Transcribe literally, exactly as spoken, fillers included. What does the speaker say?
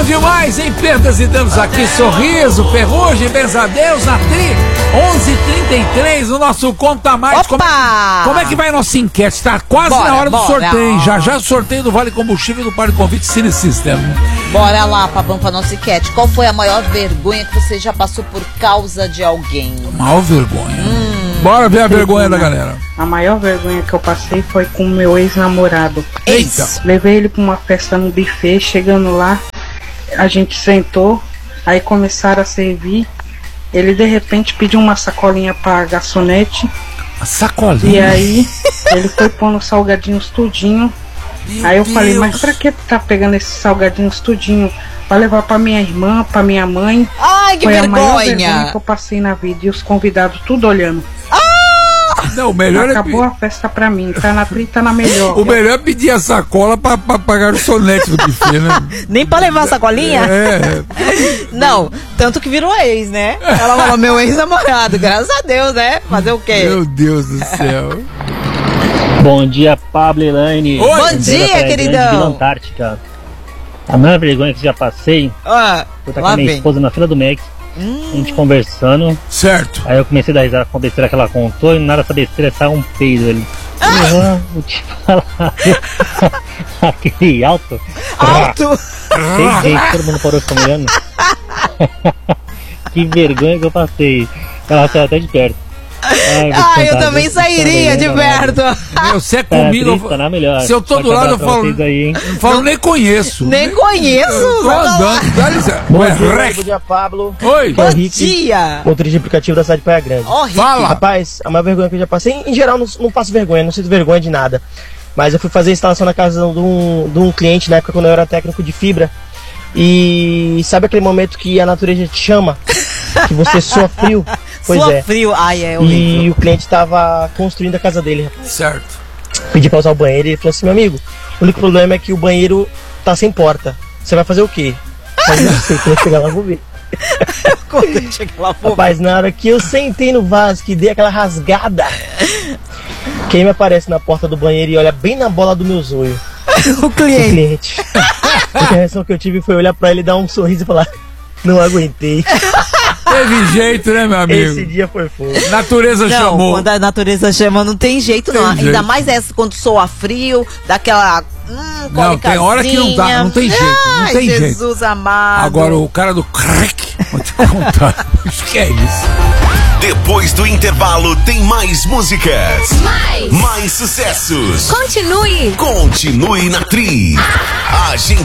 Bom demais, hein? Perdas e danos aqui, sorriso, ferrugem, pesadelos, na tri, onze e trinta e três, o nosso Conta Mais. Como é, como é que vai a nossa enquete? Tá quase bora, na hora bora. do sorteio, já já sorteio do Vale Combustível e do Parque Convite Cine System. Bora lá, Pabão, pra nossa enquete. Qual foi a maior vergonha que você já passou por causa de alguém? Maior vergonha? Hum. Bora ver a vergonha da galera. A maior vergonha que eu passei foi com o meu ex-namorado. Eita! Levei ele pra uma festa no buffet, chegando lá, a gente sentou, aí começaram a servir. Ele de repente pediu uma sacolinha pra garçonete. A sacolinha? E aí ele foi pondo salgadinhos tudinho. Meu aí eu Deus. falei, mas pra que tá pegando esses salgadinhos tudinho? Pra levar pra minha irmã, pra minha mãe. Ai, que foi vergonha! a maior vergonha que eu passei na vida. E os convidados tudo olhando. Não, o melhor Acabou é... a festa pra mim, tá na tri, tá na melhor. O melhor é pedir a sacola pra, pra pagar o sonete do buffet, né? Nem pra levar a sacolinha? É. Não, tanto que virou ex, né? Ela falou, meu ex-namorado, graças a Deus, né? Fazer o quê? Meu Deus do céu. Bom dia, Pablo e Elaine. Oi. Bom dia, queridão. Antártica. A maior vergonha que já passei ah, foi estar com a minha vem. esposa na fila do Mac. Hum. A gente conversando. Certo. Aí eu comecei a dar risada com a besteira que ela contou. E nada dessa besteira saiu um peido ali. Ah. Vou te falar. Aquele alto. Alto. Tem jeito, todo mundo parou se olhando. Que vergonha que eu passei. Ela saiu até de perto. Ai, ah, eu também sairia de perto. Meu, se é comigo, tá, tá melhor. Se eu tô do lado, eu falo, aí, eu falo nem conheço. Nem conheço. Eu tô andando. Dá licença. Bom dia, bom dia, Pablo. Oi. Bom dia. Motorista de aplicativo da cidade de Praia Grande. Oh, Fala. Rapaz, a maior vergonha que eu já passei, em geral não, não passo vergonha, não sinto vergonha de nada. Mas eu fui fazer a instalação na casa de um, de um cliente na época quando eu era técnico de fibra. E sabe aquele momento que a natureza te chama? Que você sua frio? Pois sua é. frio, ai é horrível. E o cliente estava construindo a casa dele. Certo. Pedi pra usar o banheiro e ele falou assim, meu amigo, o único problema é que o banheiro tá sem porta. Você vai fazer o quê? Mas não sei, quando eu chegar lá vou ver. Quando eu chegar lá vou ver. Rapaz, na hora que eu sentei no vaso, que dei aquela rasgada, quem me aparece na porta do banheiro e olha bem na bola do meu zóio? O cliente. O cliente. A reação que eu tive foi olhar pra ele, dar um sorriso e falar, não aguentei. Teve jeito, né, meu amigo? Esse dia foi fogo. Natureza não, chamou. Quando a natureza chama, não tem jeito, não. Tem Ainda jeito. mais essa quando soa frio, daquela. Hum, não, tem hora que não dá, não tem jeito. Não Ai, tem Jesus jeito. amado. Agora o cara do crack, vou te contar. Acho que é isso. Depois do intervalo tem mais músicas. Mais. Mais sucessos. Continue. Continue na Tri. A